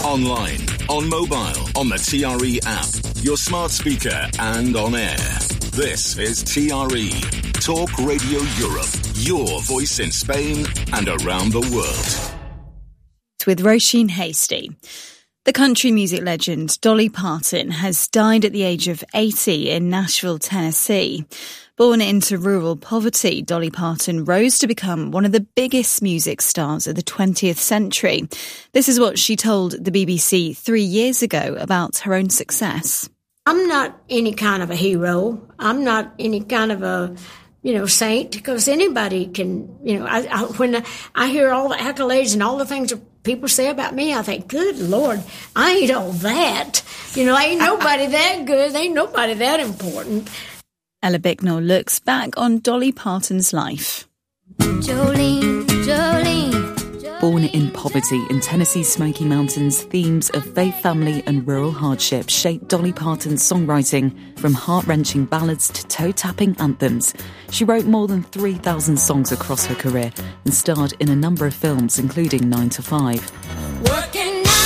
online, on mobile, on the TRE app, your smart speaker and on air. This is TRE, Talk Radio Europe, your voice in Spain and around the world. With Roisin Hasty. The country music legend Dolly Parton has died at the age of 80 in Nashville, Tennessee. Born into rural poverty, Dolly Parton rose to become one of the biggest music stars of the 20th century. This is what she told the BBC 3 years ago about her own success. I'm not any kind of a hero. I'm not any kind of a, saint, because anybody can, when I hear all the accolades and all the things that people say about me, I think, good Lord, I ain't all that. Ain't nobody that good. Ain't nobody that important. Ella Bicknell looks back on Dolly Parton's life. Jolene, Jolene. Born in poverty in Tennessee's Smoky Mountains, themes of faith, family and rural hardship shaped Dolly Parton's songwriting, from heart-wrenching ballads to toe-tapping anthems. She wrote more than 3,000 songs across her career and starred in a number of films, including 9 to 5. Working 9 to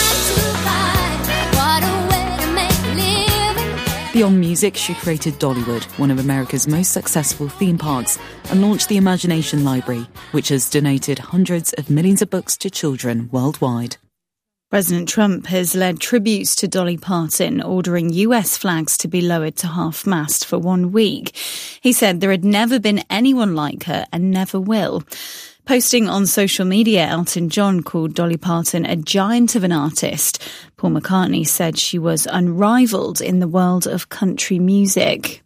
5, what a way to make a living. Beyond music, she created Dollywood, one of America's most successful theme parks, and launched the Imagination Library, which has donated hundreds of millions of books to children worldwide. President Trump has led tributes to Dolly Parton, ordering US flags to be lowered to half-mast for 1 week. He said there had never been anyone like her and never will. Posting on social media, Elton John called Dolly Parton a giant of an artist. Paul McCartney said she was unrivaled in the world of country music.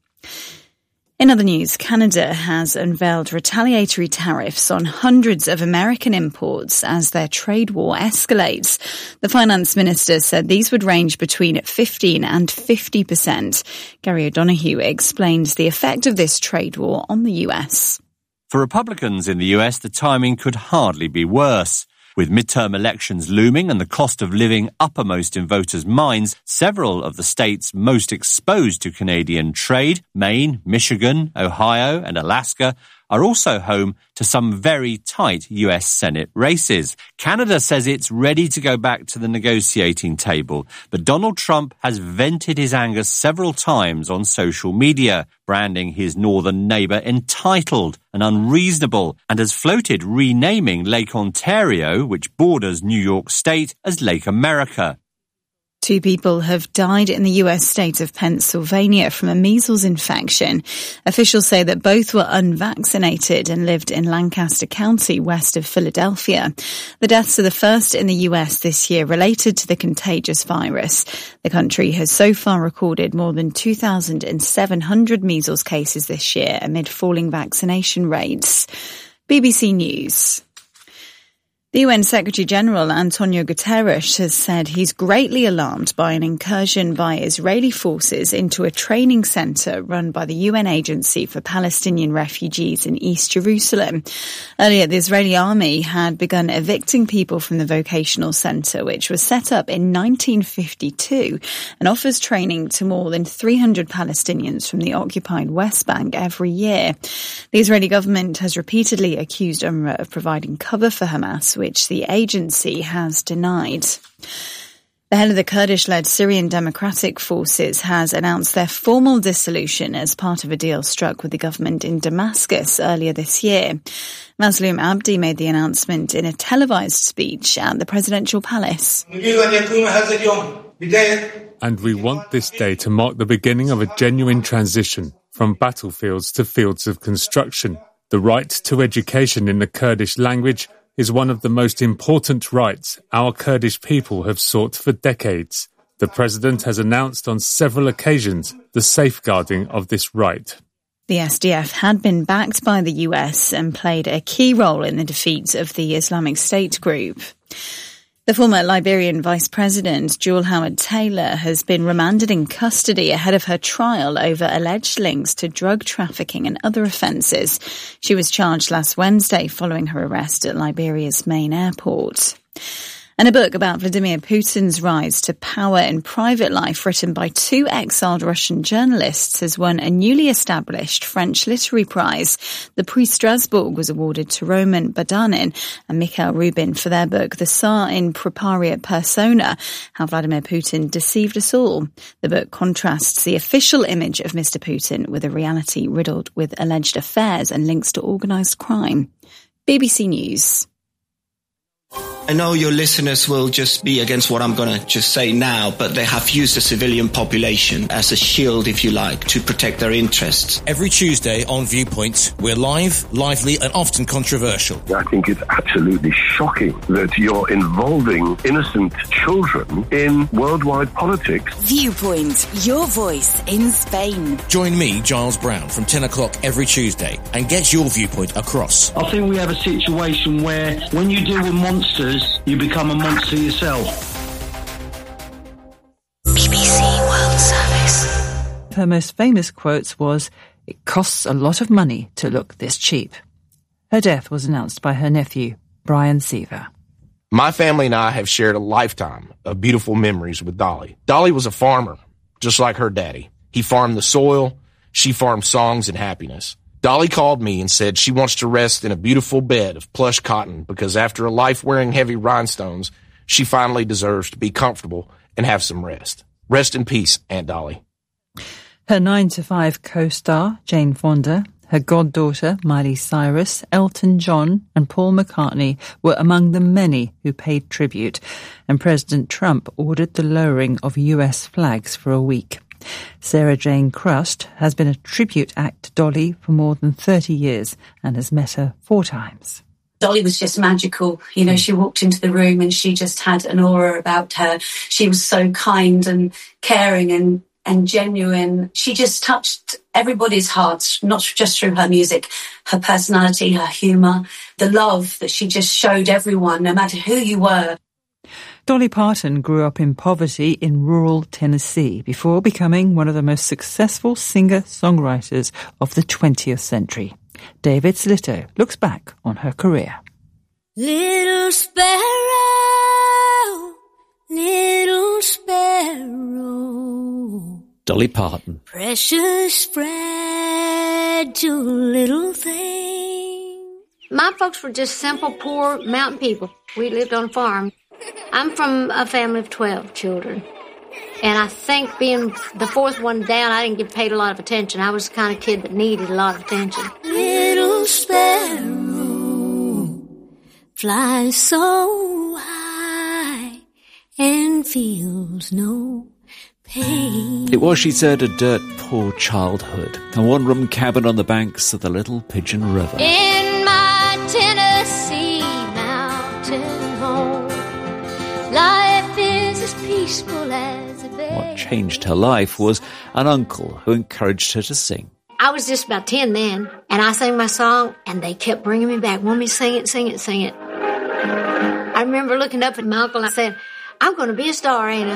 In other news, Canada has unveiled retaliatory tariffs on hundreds of American imports as their trade war escalates. The finance minister said these would range between 15 and 50%. Gary O'Donoghue explains the effect of this trade war on the US. For Republicans in the US, the timing could hardly be worse. With midterm elections looming and the cost of living uppermost in voters' minds, several of the states most exposed to Canadian trade, Maine, Michigan, Ohio and Alaska, are also home to some very tight US Senate races. Canada says it's ready to go back to the negotiating table, but Donald Trump has vented his anger several times on social media, branding his northern neighbour entitled and unreasonable, and has floated renaming Lake Ontario, which borders New York State, as Lake America. 2 people have died in the US state of Pennsylvania from a measles infection. Officials say that both were unvaccinated and lived in Lancaster County, west of Philadelphia. The deaths are the first in the US this year related to the contagious virus. The country has so far recorded more than 2,700 measles cases this year amid falling vaccination rates. BBC News. The UN Secretary-General Antonio Guterres has said he's greatly alarmed by an incursion by Israeli forces into a training centre run by the UN Agency for Palestinian Refugees in East Jerusalem. Earlier, the Israeli army had begun evicting people from the vocational centre, which was set up in 1952 and offers training to more than 300 Palestinians from the occupied West Bank every year. The Israeli government has repeatedly accused UNRWA of providing cover for Hamas, which the agency has denied. The head of the Kurdish-led Syrian Democratic Forces has announced their formal dissolution as part of a deal struck with the government in Damascus earlier this year. Mazloum Abdi made the announcement in a televised speech at the presidential palace. And we want this day to mark the beginning of a genuine transition from battlefields to fields of construction. The right to education in the Kurdish language is one of the most important rights our Kurdish people have sought for decades. The president has announced on several occasions the safeguarding of this right. The SDF had been backed by the US and played a key role in the defeat of the Islamic State group. The former Liberian Vice President, Jewel Howard Taylor, has been remanded in custody ahead of her trial over alleged links to drug trafficking and other offences. She was charged last Wednesday following her arrest at Liberia's main airport. And a book about Vladimir Putin's rise to power in private life, written by two exiled Russian journalists, has won a newly established French literary prize. The Prix Strasbourg was awarded to Roman Badanin and Mikhail Rubin for their book, The Tsar in Proparia Persona, How Vladimir Putin Deceived Us All. The book contrasts the official image of Mr. Putin with a reality riddled with alleged affairs and links to organised crime. BBC News. I know your listeners will just be against what I'm going to just say now, but they have used the civilian population as a shield, if you like, to protect their interests. Every Tuesday on Viewpoint, we're live, lively and often controversial. I think it's absolutely shocking that you're involving innocent children in worldwide politics. Viewpoint, your voice in Spain. Join me, Giles Brown, from 10 o'clock every Tuesday and get your viewpoint across. I think we have a situation where when you deal with monsters, you become a monster yourself. BBC World Service. Her most famous quotes was, "It costs a lot of money to look this cheap." Her death was announced by her nephew, Brian Seaver. My family and I have shared a lifetime of beautiful memories with Dolly. Dolly was a farmer, just like her daddy. He farmed the soil, she farmed songs and happiness. Dolly called me and said she wants to rest in a beautiful bed of plush cotton because after a life wearing heavy rhinestones, she finally deserves to be comfortable and have some rest. Rest in peace, Aunt Dolly. Her 9 to 5 co-star, Jane Fonda, her goddaughter, Miley Cyrus, Elton John and Paul McCartney were among the many who paid tribute, and President Trump ordered the lowering of US flags for a week. Sarah Jane Crust has been a tribute act to Dolly for more than 30 years and has met her 4 times. Dolly was just magical. You know, she walked into the room and she just had an aura about her. She was so kind and caring and genuine. She just touched everybody's hearts, not just through her music, her personality, her humour, the love that she just showed everyone, no matter who you were. Dolly Parton grew up in poverty in rural Tennessee before becoming one of the most successful singer-songwriters of the 20th century. David Slitto looks back on her career. Little sparrow, little sparrow. Dolly Parton. Precious, fragile little thing. My folks were just simple, poor mountain people. We lived on a farm. I'm from a family of 12 children. And I think being the fourth one down, I didn't get paid a lot of attention. I was the kind of kid that needed a lot of attention. Little sparrow flies so high and feels no pain. It was, she said, a dirt poor childhood. A one-room cabin on the banks of the Little Pigeon River. In my Tennessee mountain home, life is as peaceful as a bay. What changed her life was an uncle who encouraged her to sing. I was just about 10 then, and I sang my song, and they kept bringing me back. Want me to sing it, sing it, sing it. I remember looking up at my uncle and I said, I'm going to be a star, ain't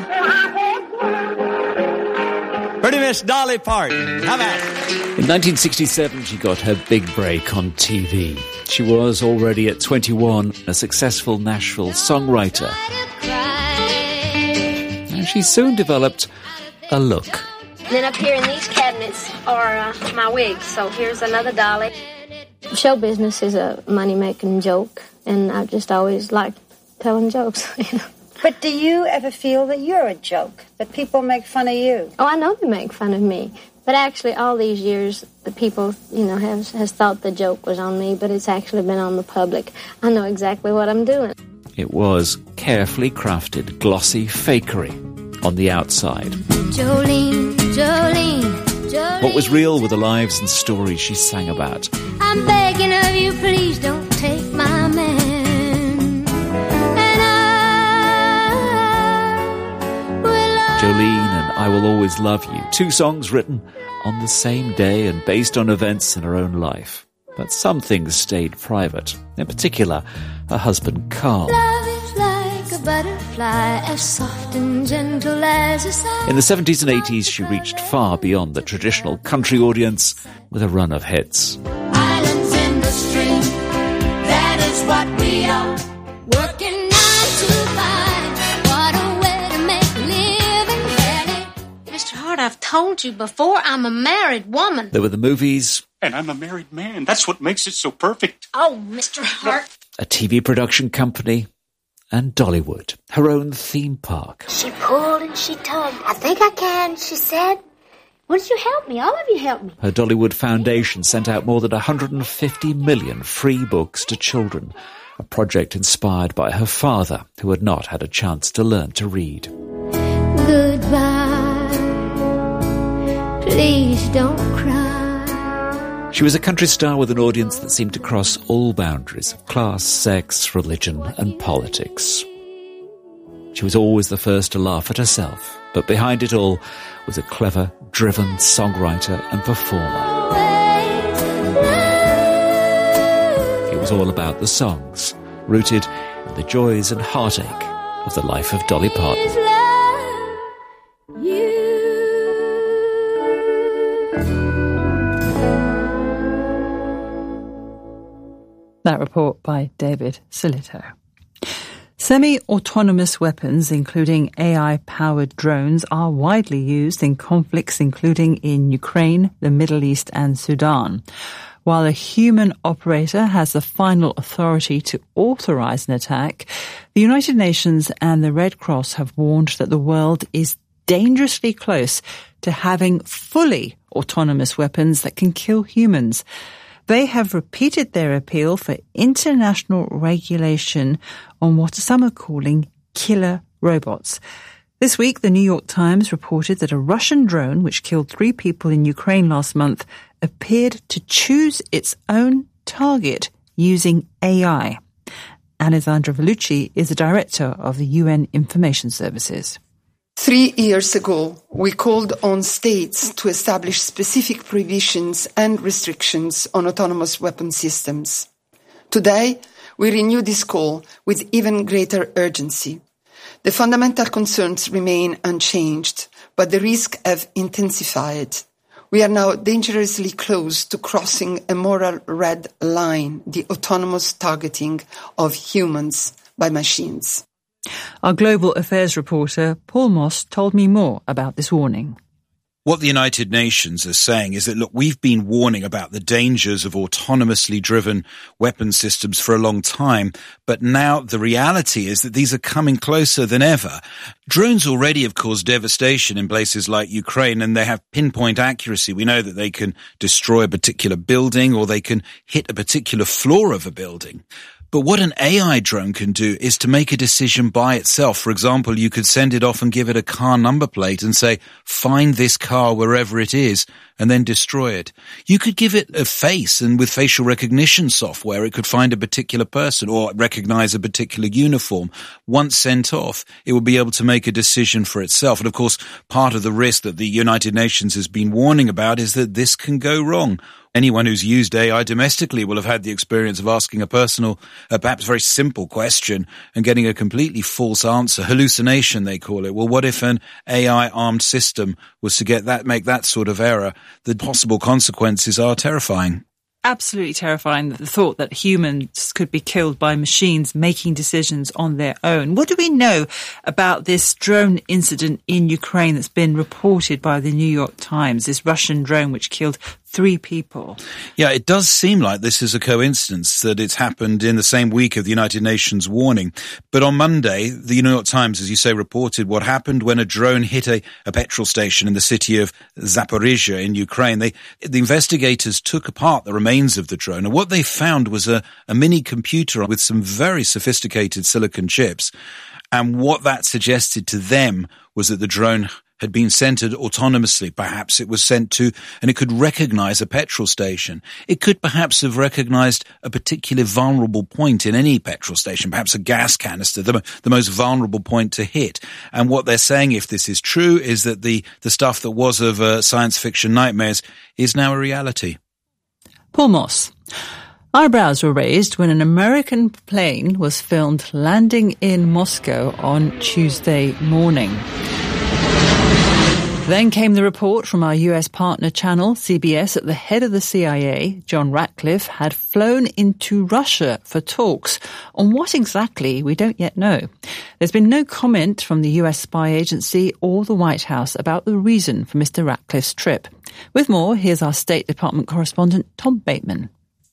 I? Pretty Miss Dolly Parton. How about it? In 1967, she got her big break on TV. She was already at 21 a successful Nashville songwriter. And she soon developed a look. Then up here in these cabinets are my wigs. So here's another Dolly. Show business is a money-making joke, and I've just always liked telling jokes, you know. But do you ever feel that you're a joke, that people make fun of you? Oh, I know they make fun of me. But actually, all these years, the people, you know, has thought the joke was on me, but it's actually been on the public. I know exactly what I'm doing. It was carefully crafted, glossy fakery on the outside. Jolene, Jolene, Jolene. What was real were the lives and stories she sang about. I'm begging of you, please don't take my man. Jolene and I Will Always Love You, 2 songs written on the same day and based on events in her own life. But some things stayed private, in particular, her husband Carl. Love is like a butterfly, as soft and gentle as a sigh. In the 70s and 80s, she reached far beyond the traditional country audience with a run of hits. Islands in the stream, that is what we are. Working 9 to 5. told you before, I'm a married woman. There were the movies. And I'm a married man. That's what makes it so perfect. Oh, Mr. Hart. A TV production company. And Dollywood, her own theme park. She pulled and she tugged. I think I can, she said. Why don't you help me? All of you help me. Her Dollywood Foundation sent out more than 150 million free books to children, a project inspired by her father, who had not had a chance to learn to read. Goodbye. Please don't cry. She was a country star with an audience that seemed to cross all boundaries of class, sex, religion and politics. She was always the first to laugh at herself, but behind it all was a clever, driven songwriter and performer. It was all about the songs, rooted in the joys and heartache of the life of Dolly Parton. That report by David Solito. Semi-autonomous weapons, including AI-powered drones, are widely used in conflicts including in Ukraine, the Middle East and Sudan. While a human operator has the final authority to authorize an attack, the United Nations and the Red Cross have warned that the world is dangerously close to having fully autonomous weapons that can kill humans. They have repeated their appeal for international regulation on what some are calling killer robots. This week, the New York Times reported that a Russian drone, which killed 3 people in Ukraine last month, appeared to choose its own target using AI. Alessandra Vellucci is the director of the UN Information Services. 3 years ago, we called on states to establish specific prohibitions and restrictions on autonomous weapon systems. Today, we renew this call with even greater urgency. The fundamental concerns remain unchanged, but the risks have intensified. We are now dangerously close to crossing a moral red line, the autonomous targeting of humans by machines. Our global affairs reporter, Paul Moss, told me more about this warning. What the United Nations is saying is that, look, we've been warning about the dangers of autonomously driven weapon systems for a long time, but now the reality is that these are coming closer than ever. Drones already have caused devastation in places like Ukraine, and they have pinpoint accuracy. We know that they can destroy a particular building or they can hit a particular floor of a building. But what an AI drone can do is to make a decision by itself. For example, you could send it off and give it a car number plate and say, find this car wherever it is, and then destroy it. You could give it a face, and with facial recognition software, it could find a particular person or recognize a particular uniform. Once sent off, it will be able to make a decision for itself. And of course, part of the risk that the United Nations has been warning about is that this can go wrong. Anyone who's used AI domestically will have had the experience of asking a personal, perhaps very simple question and getting a completely false answer. Hallucination, they call it. Well, what if an AI-armed system was to make that sort of error? The possible consequences are terrifying. Absolutely terrifying, the thought that humans could be killed by machines making decisions on their own. What do we know about this drone incident in Ukraine that's been reported by the New York Times, this Russian drone which killed 3 people? Yeah, it does seem like this is a coincidence that it's happened in the same week of the United Nations warning. But on Monday, the New York Times, as you say, reported what happened when a drone hit a petrol station in the city of Zaporizhia in Ukraine. The investigators took apart the remains of the drone, and what they found was a mini computer with some very sophisticated silicon chips. And what that suggested to them was that the drone had been centered autonomously. Perhaps it was sent to, and it could recognize a petrol station. It could perhaps have recognized a particular vulnerable point in any petrol station, perhaps a gas canister, the most vulnerable point to hit. And what they're saying, if this is true, is that the stuff that was of science fiction nightmares is now a reality. Paul Moss. Eyebrows were raised when an American plane was filmed landing in Moscow on Tuesday morning. Then came the report from our US partner channel, CBS, that the head of the CIA, John Ratcliffe, had flown into Russia for talks. On what exactly, we don't yet know. There's been no comment from the US spy agency or the White House about the reason for Mr. Ratcliffe's trip. With more, here's our State Department correspondent, Tom Bateman.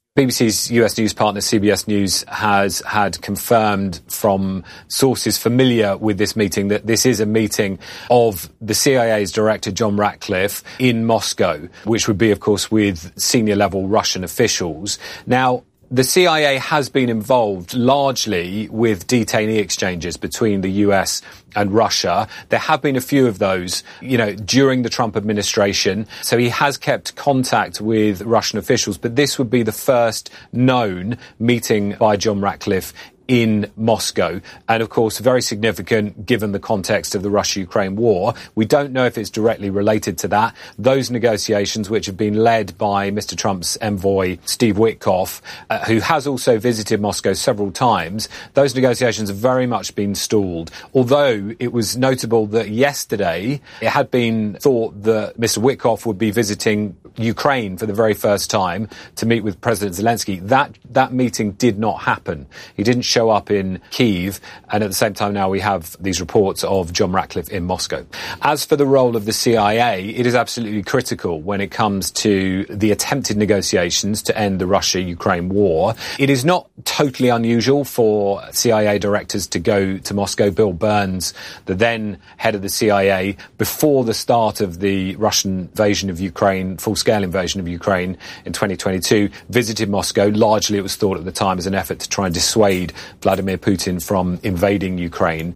BBC's US News partner CBS News has had confirmed from sources familiar with this meeting that this is a meeting of the CIA's director John Ratcliffe in Moscow, which would be, of course, with senior level Russian officials. Now, the CIA has been involved largely with detainee exchanges between the US and Russia. There have been a few of those, during the Trump administration. So he has kept contact with Russian officials, but this would be the first known meeting by John Ratcliffe in Moscow. And of course, very significant given the context of the Russia-Ukraine war. We don't know if it's directly related to that. Those negotiations, which have been led by Mr. Trump's envoy, Steve Witkoff, who has also visited Moscow several times, those negotiations have very much been stalled. Although it was notable that yesterday it had been thought that Mr. Witkoff would be visiting Ukraine for the very first time to meet with President Zelensky. That meeting did not happen. He didn't show up in Kyiv, and at the same time now we have these reports of John Ratcliffe in Moscow. As for the role of the CIA, it is absolutely critical when it comes to the attempted negotiations to end the Russia-Ukraine war. It is not totally unusual for CIA directors to go to Moscow. Bill Burns, the then head of the CIA, before the start of the Russian invasion of Ukraine, full-scale invasion of Ukraine in 2022, visited Moscow. Largely it was thought at the time as an effort to try and dissuade Vladimir Putin from invading Ukraine.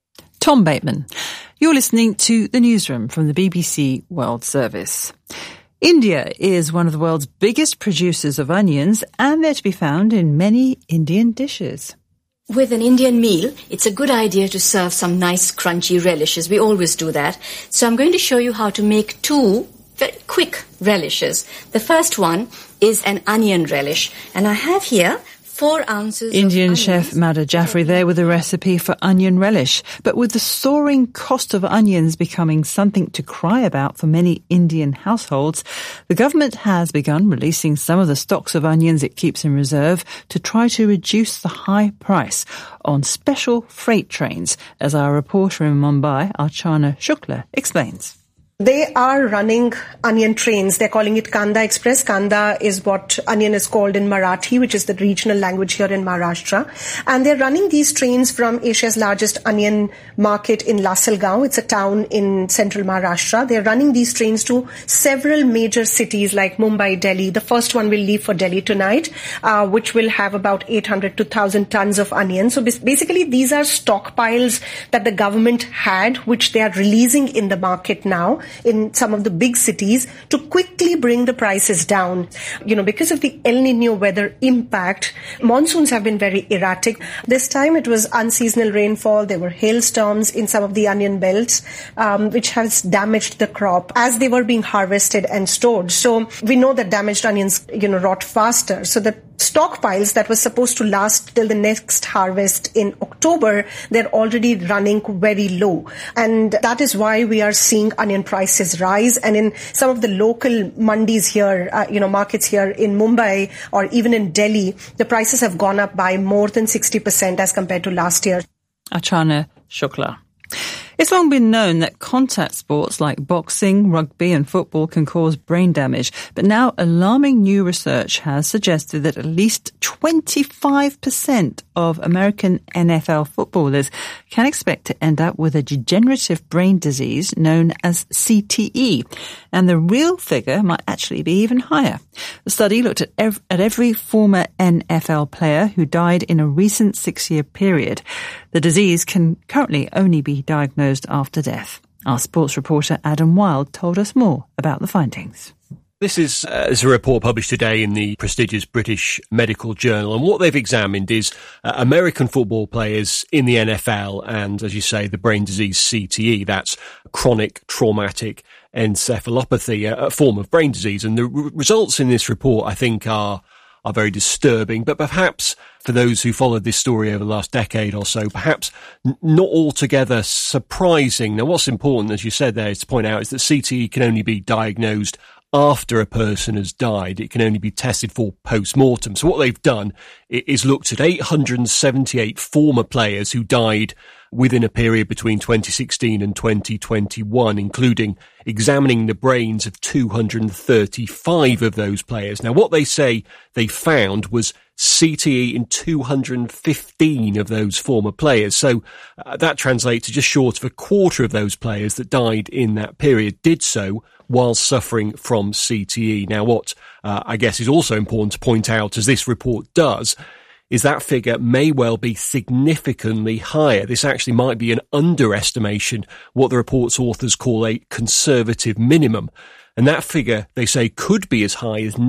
Tom Bateman. You're listening to The Newsroom from the BBC World Service. India is one of the world's biggest producers of onions, and they're to be found in many Indian dishes. With an Indian meal, it's a good idea to serve some nice crunchy relishes. We always do that. So I'm going to show you how to make two very quick relishes. The first one is an onion relish, and I have here 4 ounces Indian of chef Madha Jaffrey there with a recipe for onion relish. But with the soaring cost of onions becoming something to cry about for many Indian households, the government has begun releasing some of the stocks of onions it keeps in reserve to try to reduce the high price on special freight trains, as our reporter in Mumbai, Archana Shukla, explains. They are running onion trains. They're calling it Kanda Express. Kanda is what onion is called in Marathi, which is the regional language here in Maharashtra. And they're running these trains from Asia's largest onion market in Lasalgaon. It's a town in central Maharashtra. They're running these trains to several major cities like Mumbai, Delhi. The first one will leave for Delhi tonight, which will have about 800 to 1,000 tons of onions. So basically, these are stockpiles that the government had, which they are releasing in the market now in some of the big cities to quickly bring the prices down. Because of the El Nino weather impact, monsoons have been very erratic. This time it was unseasonal rainfall. There were hailstorms in some of the onion belts, which has damaged the crop as they were being harvested and stored. So we know that damaged onions, rot faster. So the stockpiles that were supposed to last till the next harvest in October, they're already running very low. And that is why we are seeing onion prices rise. And in some of the local mandis here, markets here in Mumbai or even in Delhi, the prices have gone up by more than 60% as compared to last year. Archana Shukla. It's long been known that contact sports like boxing, rugby and football can cause brain damage. But now alarming new research has suggested that at least 25% of American NFL footballers can expect to end up with a degenerative brain disease known as CTE. And the real figure might actually be even higher. The study looked at every former NFL player who died in a recent 6-year period. The disease can currently only be diagnosed after death. Our sports reporter Adam Wilde told us more about the findings. This is a report published today in the prestigious British Medical Journal, and what they've examined is American football players in the NFL and, as you say, the brain disease CTE, that's chronic traumatic encephalopathy, a form of brain disease. And the results in this report, I think, are very disturbing. But perhaps for those who followed this story over the last decade or so, perhaps not altogether surprising. Now, what's important, as you said there, is to point out is that CTE can only be diagnosed after a person has died. It can only be tested for post-mortem. So what they've done is looked at 878 former players who died within a period between 2016 and 2021, including examining the brains of 235 of those players. Now, what they say they found was CTE in 215 of those former players. So that translates to just short of a quarter of those players that died in that period did so while suffering from CTE. Now, what I guess is also important to point out, as this report does, is that figure may well be significantly higher. This actually might be an underestimation, what the report's authors call a conservative minimum. And that figure, they say, could be as high as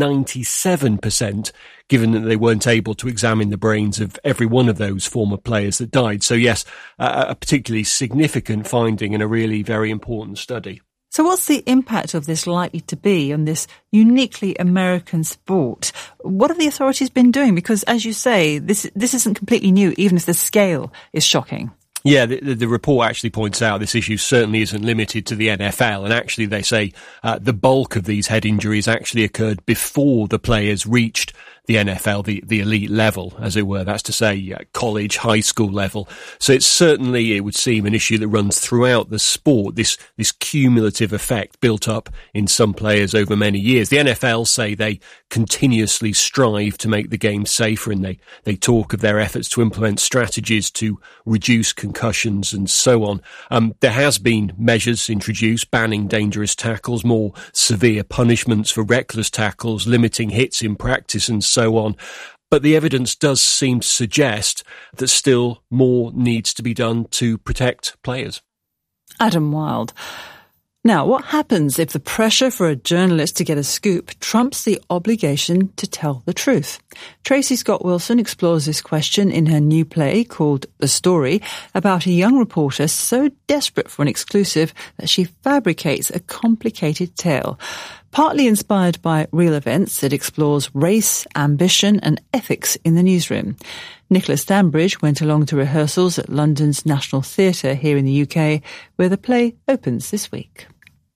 97%, given that they weren't able to examine the brains of every one of those former players that died. So yes, a particularly significant finding and a really very important study. So what's the impact of this likely to be on this uniquely American sport? What have the authorities been doing? Because, as you say, this isn't completely new, even if the scale is shocking. Yeah, the report actually points out this issue certainly isn't limited to the NFL. And actually, they say the bulk of these head injuries actually occurred before the players reached the NFL, the elite level, as it were. That's to say, college, high school level. So it's certainly, it would seem, an issue that runs throughout the sport, this cumulative effect built up in some players over many years. The NFL say they continuously strive to make the game safer, and they talk of their efforts to implement strategies to reduce concussions and so on. There has been measures introduced banning dangerous tackles, more severe punishments for reckless tackles, limiting hits in practice and so on. But the evidence does seem to suggest that still more needs to be done to protect players. Adam Wilde. Now, what happens if the pressure for a journalist to get a scoop trumps the obligation to tell the truth? Tracy Scott Wilson explores this question in her new play called The Story, about a young reporter so desperate for an exclusive that she fabricates a complicated tale. Partly inspired by real events, it explores race, ambition and ethics in the newsroom. Nicholas Stanbridge went along to rehearsals at London's National Theatre here in the UK, where the play opens this week.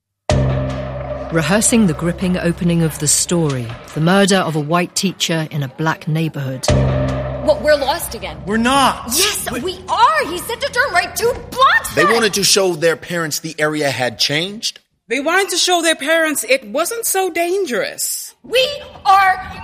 Rehearsing the gripping opening of The Story, the murder of a white teacher in a black neighbourhood. Well, we're lost again. We're not. Yes, we are. He said to turn right 2 blocks. They wanted to show their parents the area had changed. They wanted to show their parents it wasn't so dangerous. We are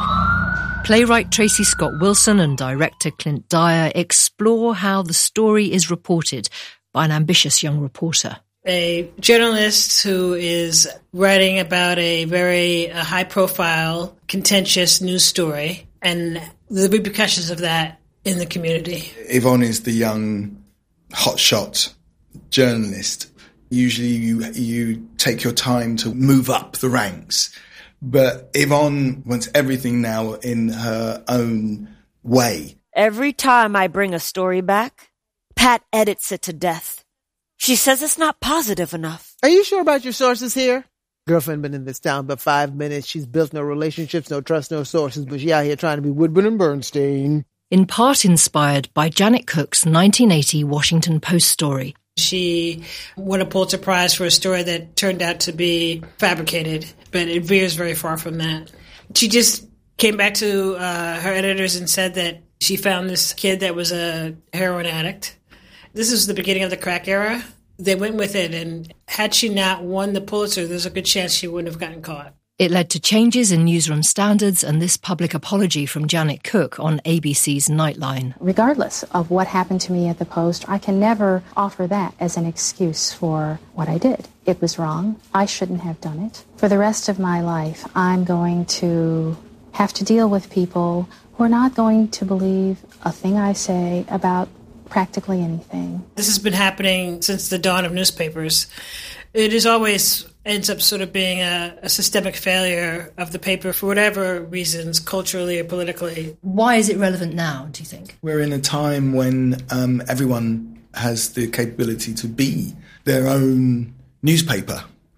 lost. Playwright Tracy Scott Wilson and director Clint Dyer explore how the story is reported by an ambitious young reporter. A journalist who is writing about a very high-profile, contentious news story and the repercussions of that in the community. Yvonne is the young, hotshot journalist. Usually you take your time to move up the ranks. But Yvonne wants everything now in her own way. Every time I bring a story back, Pat edits it to death. She says it's not positive enough. Are you sure about your sources here? Girlfriend been in this town but 5 minutes. She's built no relationships, no trust, no sources, but she out here trying to be Woodburn and Bernstein. In part inspired by Janet Cook's 1980 Washington Post story. She won a Pulitzer Prize for a story that turned out to be fabricated, but it veers very far from that. She just came back to her editors and said that she found this kid that was a heroin addict. This is the beginning of the crack era. They went with it, and had she not won the Pulitzer, there's a good chance she wouldn't have gotten caught. It led to changes in newsroom standards and this public apology from Janet Cook on ABC's Nightline. Regardless of what happened to me at the Post, I can never offer that as an excuse for what I did. It was wrong. I shouldn't have done it. For the rest of my life, I'm going to have to deal with people who are not going to believe a thing I say about practically anything. This has been happening since the dawn of newspapers. It is always ends up sort of being a systemic failure of the paper for whatever reasons, culturally or politically. Why is it relevant now, do you think? We're in a time when everyone has the capability to be their own newspaper.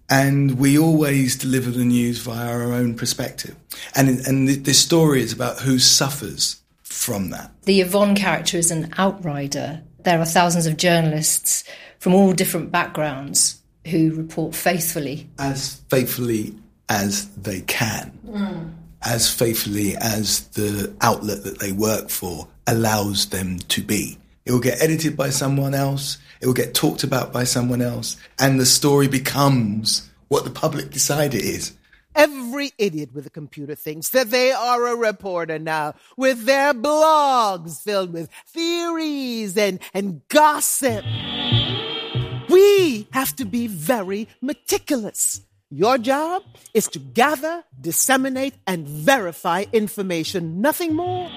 And we always deliver the news via our own perspective. And this story is about who suffers from that. The Yvonne character is an outrider. There are thousands of journalists from all different backgrounds who report faithfully. As faithfully as they can. As faithfully as the outlet that they work for allows them to be. It will get edited by someone else. It will get talked about by someone else. And the story becomes what the public decide it is. Every idiot with a computer thinks that they are a reporter now, with their blogs filled with theories and gossip. We have to be very meticulous. Your job is to gather, disseminate, and verify information, nothing more.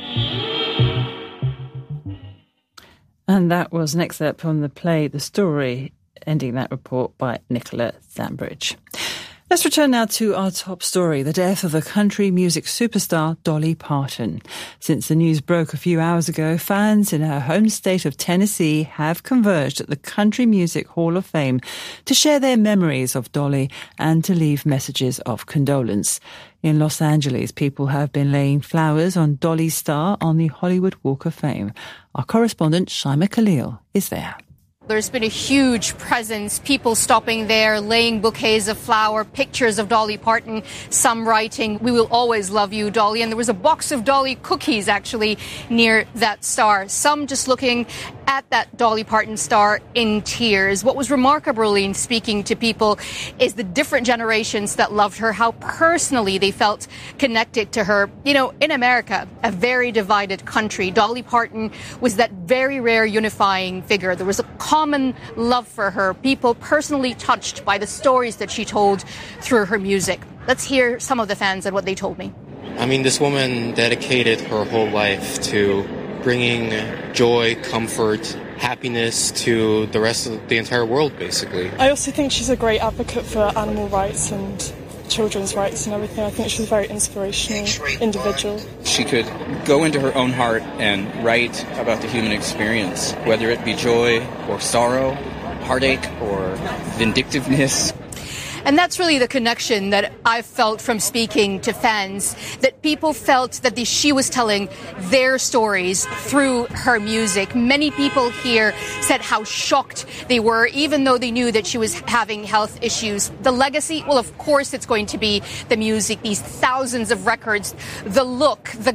And that was an excerpt from the play The Story, ending that report by Nicola Zambridge. Let's return now to our top story, the death of the country music superstar Dolly Parton. Since the news broke a few hours ago, fans in her home state of Tennessee have converged at the Country Music Hall of Fame to share their memories of Dolly and to leave messages of condolence. In Los Angeles, people have been laying flowers on Dolly's star on the Hollywood Walk of Fame. Our correspondent, Shaima Khalil, is there. There's been a huge presence, people stopping there, laying bouquets of flower, pictures of Dolly Parton, some writing, "We will always love you, Dolly." And there was a box of Dolly cookies actually near that star. Some just looking at that Dolly Parton star in tears. What was remarkable in speaking to people is the different generations that loved her, how personally they felt connected to her. You know, in America, a very divided country, Dolly Parton was that very rare unifying figure. There was a common love for her, people personally touched by the stories that she told through her music. Let's hear some of the fans and what they told me. I mean, this woman dedicated her whole life to bringing joy, comfort, happiness to the rest of the entire world, basically. I also think she's a great advocate for animal rights and children's rights and everything. I think she's a very inspirational individual. She could go into her own heart and write about the human experience, whether it be joy or sorrow, heartache or vindictiveness. And that's really the connection that I've felt from speaking to fans, that people felt that she was telling their stories through her music. Many people here said how shocked they were, even though they knew that she was having health issues. The legacy, well, of course, it's going to be the music, these thousands of records, the look, the